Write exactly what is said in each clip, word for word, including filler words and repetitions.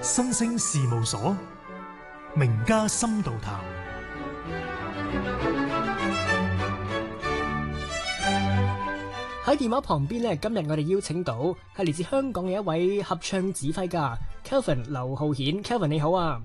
新星事務所，名家深度談。 喺電話旁邊咧，今日我哋邀請到係嚟自香港嘅一位合唱指揮家 Kelvin 劉浩顯。Kelvin 你好啊。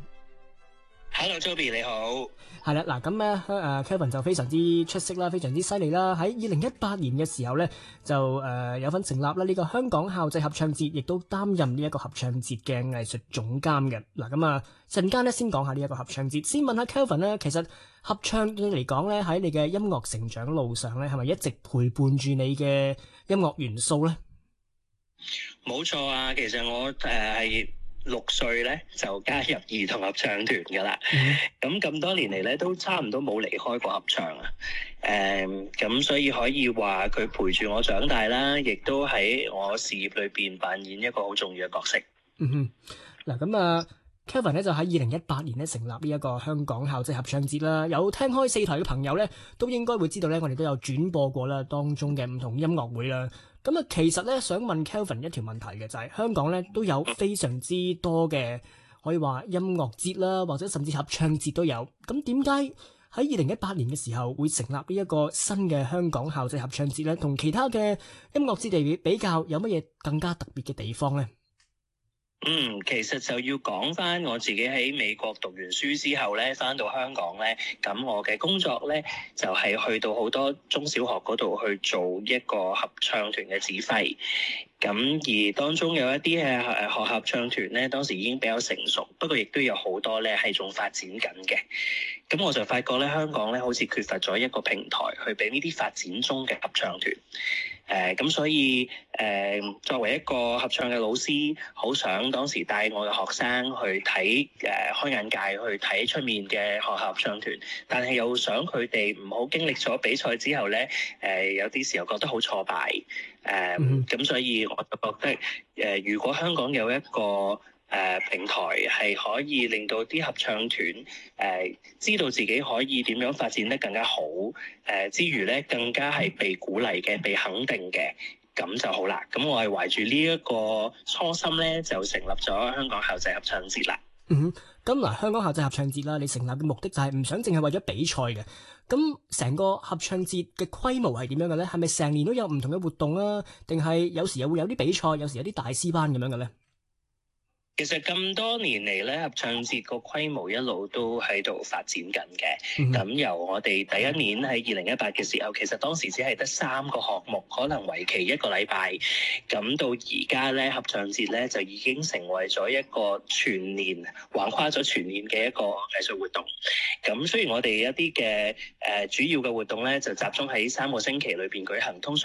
Hello，Joby 你好。 係啦，嗱咁咧，誒 Kelvin 就非常之出色啦，非常之犀利啦。喺二零一八年嘅時候咧，就誒、呃、有份成立啦呢個香港校際合唱節，亦都擔任呢一個合唱節嘅藝術總監嘅。嗱咁啊，陣間咧先講下呢一個合唱節，先問下 Kelvin 咧，其實合唱對你嚟講咧，喺你嘅音樂成長路上咧，係咪一直陪伴住你嘅音樂元素咧？ 冇錯啊，其實我誒係。呃六歲咧就加入兒童合唱團噶啦，咁咁、嗯、多年嚟咧都差唔多冇離開過合唱啊。誒、嗯，咁所以可以話佢陪住我長大啦，亦都喺我事業裏邊扮演一個好重要嘅角色。 嗯哼，嗱咁啊 Kelvin 咧就喺二零一八年咧成立呢一個香港校際合唱節啦。有聽開四台嘅朋友咧，都應該會知道咧，我哋都有轉播過啦，當中嘅唔同音樂會啦。咁啊，其實咧想問 Kelvin 一條問題嘅就係、是、香港咧都有非常之多嘅可以話音樂節啦，或者甚至合唱節都有。咁點解喺二零一八年嘅時候會成立呢一個新嘅香港校際合唱節咧？同其他嘅音樂節地比較，有乜嘢更加特別嘅地方咧？ 嗯，其實就要講翻我自己喺美國讀完書之後咧，翻到香港咧，咁我嘅工作咧就係、是、去到好多中小學嗰度去做一個合唱團嘅指揮。咁而當中有一啲嘅誒學校合唱團咧，當時已經比較成熟，不過亦都有好多咧係仲發展緊嘅。咁我就發覺咧，香港咧好似缺乏咗一個平台去俾呢啲發展中嘅合唱團。誒咁、呃、所以誒、呃、作為一個合唱嘅老師，好想當時帶我嘅學生去睇誒、呃、開眼界，去睇出面嘅學校合唱團，但係又想佢哋唔好經歷咗比賽之後咧，誒、呃、有啲時候覺得好挫敗。誒、呃、咁、mm hmm. 所以我就覺得誒、呃，如果香港有一個誒、呃、平台係可以令到啲合唱團誒、呃、知道自己可以點樣發展得更加好，誒、呃、之餘咧更加係被鼓勵嘅、被肯定嘅，咁就好啦。咁我係懷住呢一個初心咧，就成立咗香港校際合唱節啦。 嗯哼，咁嗱，香港校際合唱節啦，你成立嘅目的就係唔想淨係為咗比賽嘅。咁成個合唱節嘅規模係點樣嘅咧？係咪成年都有唔同嘅活動啊？定係有時又會有啲比賽，有時有啲大師班咁樣嘅咧？ 其實咁多年嚟咧，合唱節個規模一路都喺度發展緊嘅。咁、嗯、由我哋第一年喺二零一八嘅時候，其實當時只係得三個項目，可能為期一個禮拜。咁到而家咧，合唱節咧就已經成為咗一個全年橫跨咗全年嘅一個藝術活動。咁雖然我哋一啲嘅誒主要嘅活動咧，就集中喺三個星期裏邊舉行，通常